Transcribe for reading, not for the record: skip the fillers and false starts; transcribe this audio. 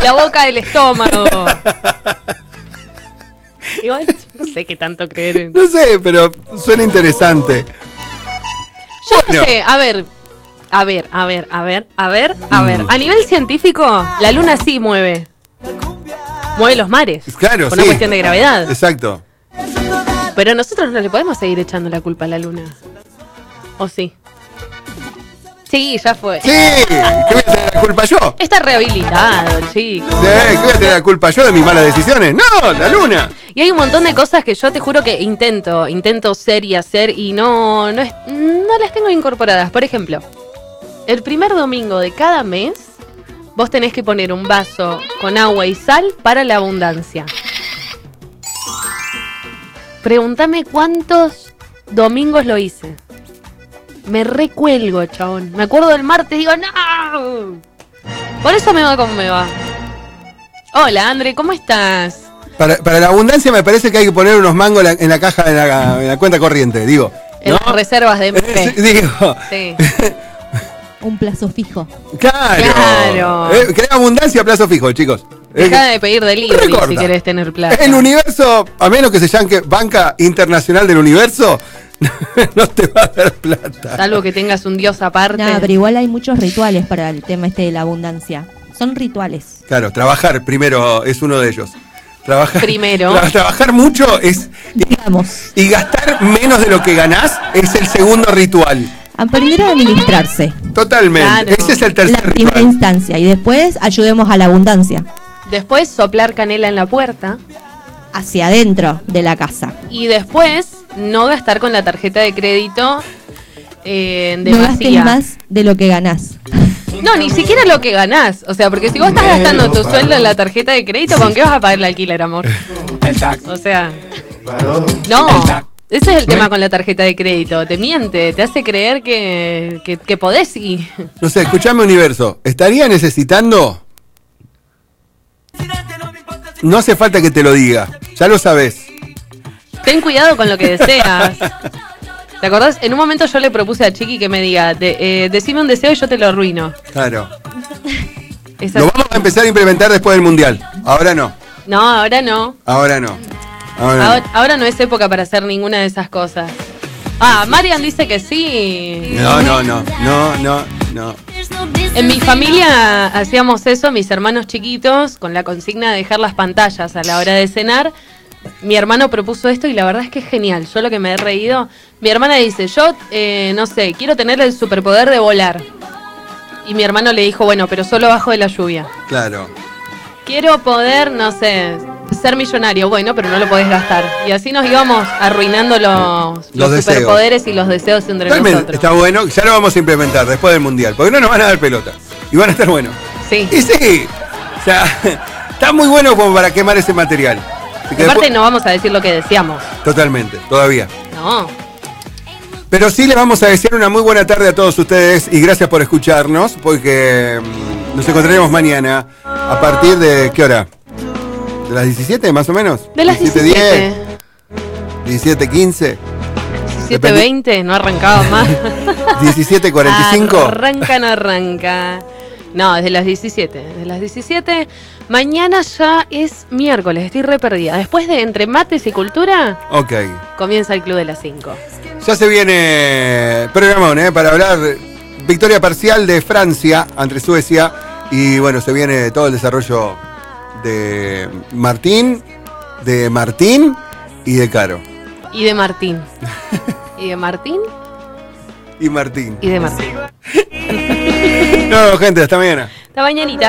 la boca del estómago. Igual, no sé qué tanto creer. No sé, pero suena interesante. Yo no sé, a ver. A nivel científico, la luna sí mueve. Mueve los mares. Claro, por una cuestión de gravedad. Exacto. Pero nosotros no le podemos seguir echando la culpa a la luna. ¿O sí? Sí, ya fue. Sí, ¿qué voy a tener la culpa yo? Está rehabilitado el chico. ¿Qué voy a tener la culpa yo de mis malas decisiones? No, la luna. Y hay un montón de cosas que yo te juro que intento ser y hacer y no las tengo incorporadas. Por ejemplo, el primer domingo de cada mes, vos tenés que poner un vaso con agua y sal para la abundancia. Pregúntame cuántos domingos lo hice. Me recuelgo, chabón. Me acuerdo del martes y digo, ¡no! Por eso me va como me va. Hola, André, ¿cómo estás? Para la abundancia me parece que hay que poner unos mangos en la caja, en la cuenta corriente, digo. En las reservas de MP. Digo. Sí. Un plazo fijo. Claro. Crea abundancia a plazo fijo, chicos. Deja de pedir delivery si querés tener plata. El universo, a menos que se llame Banca Internacional del Universo, no te va a dar plata. Salvo que tengas un dios aparte. No, pero igual hay muchos rituales para el tema de la abundancia. Son rituales. Claro, trabajar primero es uno de ellos. Trabajar mucho es... Digamos. Y gastar menos de lo que ganás es el segundo ritual. Aprender a administrarse. Totalmente. Claro. Ese es el tercer ritual. La primera instancia. Y después ayudemos a la abundancia. Después soplar canela en la puerta. Hacia adentro de la casa. Y después no gastar con la tarjeta de crédito no gastes más de lo que ganás. No, ni siquiera lo que ganás. O sea, porque si vos estás gastando tu sueldo en la tarjeta de crédito, ¿con qué vas a pagar el alquiler, amor? Exacto. O sea, no. Ese es el tema con la tarjeta de crédito. Te miente, te hace creer que podés y... No sé, escuchame, universo. ¿Estaría necesitando? No hace falta que te lo diga. Ya lo sabés. Ten cuidado con lo que deseas. ¿Te acordás? En un momento yo le propuse a Chiqui que me diga, decime un deseo y yo te lo arruino. Claro. Lo vamos a empezar a implementar después del Mundial. Ahora no. No, ahora no. Ahora no. Ahora no es época para hacer ninguna de esas cosas. Ah, Marian dice que sí. No. En mi familia hacíamos eso, mis hermanos chiquitos, con la consigna de dejar las pantallas a la hora de cenar. Mi hermano propuso esto y la verdad es que es genial. Yo lo que me he reído. Mi hermana dice, yo, no sé, quiero tener el superpoder de volar. Y mi hermano le dijo, bueno, pero solo bajo de la lluvia. Claro. Quiero poder, no sé, ser millonario. Bueno, pero no lo podés gastar. Y así nos íbamos arruinando los superpoderes y los deseos entre nosotros. Está bueno, ya lo vamos a implementar después del Mundial. Porque no nos van a dar pelota. Y van a estar buenos. Sí. Y sí. O sea, está muy bueno como para quemar ese material. Aparte después... no vamos a decir lo que deseamos. Totalmente, todavía. No. Pero sí les vamos a desear una muy buena tarde a todos ustedes y gracias por escucharnos, porque nos encontraremos mañana a partir de, ¿qué hora? ¿De las 17 más o menos? De las 17:10. 17:15. 17:20, no arrancaba más. 17:45. No arranca. No, desde las 17. Desde las 17. Mañana ya es miércoles, estoy re perdida. Después de Entre Mates y Cultura, comienza el Club de las 5. Ya se viene programón, para hablar victoria parcial de Francia ante Suecia. Y bueno, se viene todo el desarrollo de Martín y de Caro. Y de Martín. ¿Y de Martín? Y Martín. Y de Martín. No, gente, hasta mañana. Hasta mañanita.